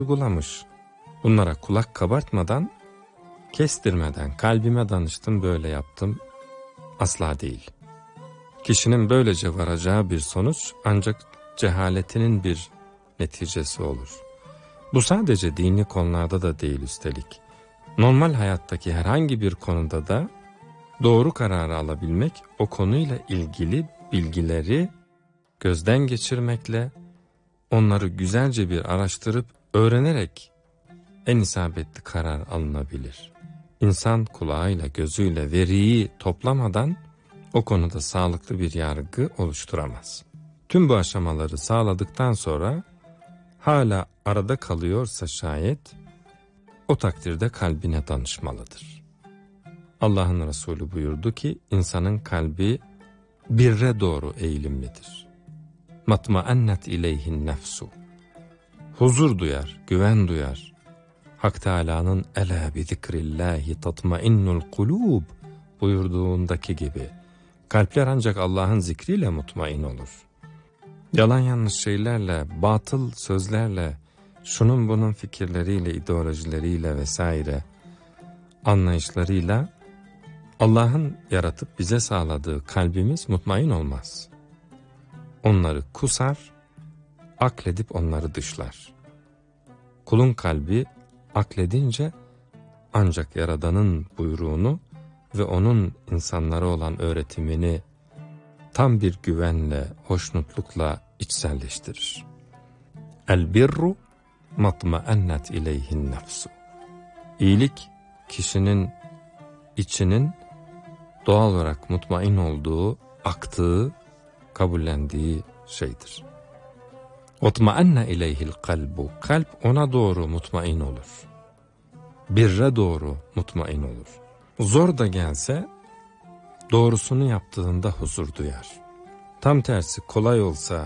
uygulamış. Bunlara kulak kabartmadan, kestirmeden kalbime danıştım, böyle yaptım. Asla değil. Kişinin böylece varacağı bir sonuç ancak cehaletinin bir neticesi olur. Bu sadece dini konularda da değil üstelik. Normal hayattaki herhangi bir konuda da doğru kararı alabilmek, o konuyla ilgili bilgileri gözden geçirmekle, onları güzelce bir araştırıp öğrenerek en isabetli karar alınabilir. İnsan kulağıyla, gözüyle veriyi toplamadan o konuda sağlıklı bir yargı oluşturamaz. Tüm bu aşamaları sağladıktan sonra hala arada kalıyorsa şayet, o takdirde kalbine danışmalıdır. Allah'ın Resulü buyurdu ki, insanın kalbi birre doğru eğilimlidir. Matmaennet ileyhin nefsu. Huzur duyar, güven duyar. Hak Teâlâ'nın elâ bi zikrillâhi tatmainnul kulûb buyurduğundaki gibi, kalpler ancak Allah'ın zikriyle mutmain olur. Yalan yanlış şeylerle, batıl sözlerle, şunun bunun fikirleriyle, ideolojileriyle vesaire anlayışlarıyla Allah'ın yaratıp bize sağladığı kalbimiz mutmain olmaz. Onları kusar, akledip onları dışlar. Kulun kalbi akledince ancak Yaradan'ın buyruğunu ve onun insanlara olan öğretimini tam bir güvenle, hoşnutlukla içselleştirir. El birru matmaennet ileyhin nefsu. İyilik, kişinin içinin doğal olarak mutmain olduğu, aktığı, kabullendiği şeydir. Otmaenne ileyhil kalbu. Kalp ona doğru mutmain olur. Birre doğru mutmain olur. Zor da gelse doğrusunu yaptığında huzur duyar. Tam tersi kolay olsa,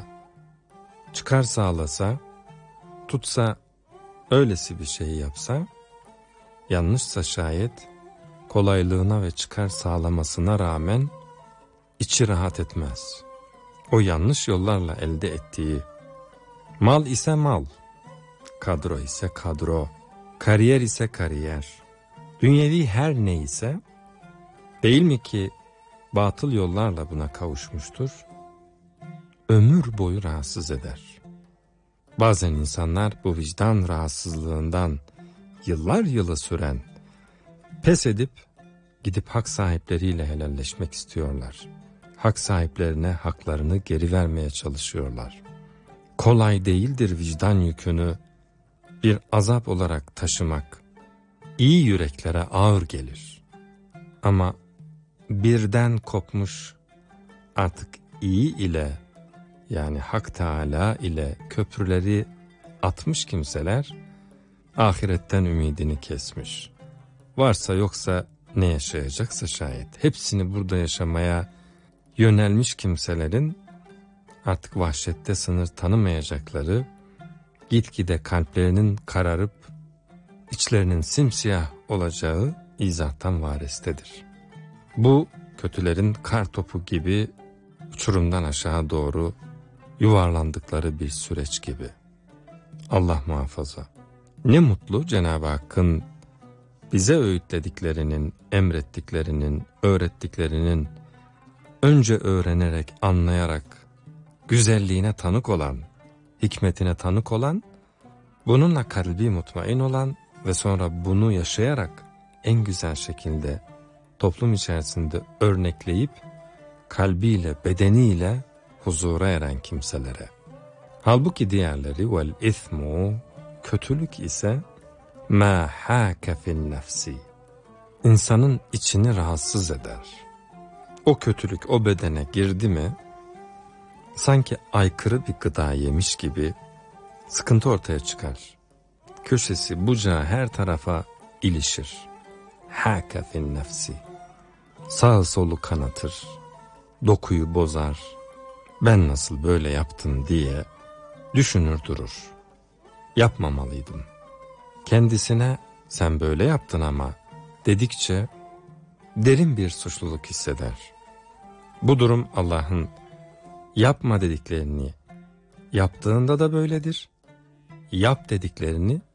çıkar sağlasa, tutsa, öylesi bir şey yapsa, yanlışsa şayet, kolaylığına ve çıkar sağlamasına rağmen içi rahat etmez. O yanlış yollarla elde ettiği, mal ise mal, kadro ise kadro, kariyer ise kariyer, dünyevi her neyse, değil mi ki batıl yollarla buna kavuşmuştur, ömür boyu rahatsız eder. Bazen insanlar bu vicdan rahatsızlığından yıllar yılı süren, pes edip gidip hak sahipleriyle helalleşmek istiyorlar. Hak sahiplerine haklarını geri vermeye çalışıyorlar. Kolay değildir vicdan yükünü bir azap olarak taşımak. İyi yüreklere ağır gelir. Ama birden kopmuş, artık iyi ile, yani Hak Teâlâ ile köprüleri atmış kimseler, ahiretten ümidini kesmiş. Varsa yoksa ne yaşayacaksa şayet, hepsini burada yaşamaya yönelmiş kimselerin artık vahşette sınır tanımayacakları, gitgide kalplerinin kararıp içlerinin simsiyah olacağı izahtan varestedir. Bu kötülerin kar topu gibi uçurumdan aşağı doğru yuvarlandıkları bir süreç gibi. Allah muhafaza. Ne mutlu Cenab-ı Hakk'ın bize öğütlediklerinin, emrettiklerinin, öğrettiklerinin önce öğrenerek, anlayarak, güzelliğine tanık olan, hikmetine tanık olan, bununla kalbi mutmain olan ve sonra bunu yaşayarak en güzel şekilde toplum içerisinde örnekleyip kalbiyle, bedeniyle huzura eren kimselere. Halbuki diğerleri vel ismu, kötülük ise ma hâke fin nefsi, insanın içini rahatsız eder. O kötülük o bedene girdi mi, sanki aykırı bir gıda yemiş gibi sıkıntı ortaya çıkar. Köşesi bucağı her tarafa ilişir. Hâke fin nefsi, sağı solu kanatır, dokuyu bozar, ben nasıl böyle yaptım diye düşünür durur. Yapmamalıydım. Kendisine sen böyle yaptın ama dedikçe derin bir suçluluk hisseder. Bu durum Allah'ın yapma dediklerini yaptığında da böyledir, yap dediklerini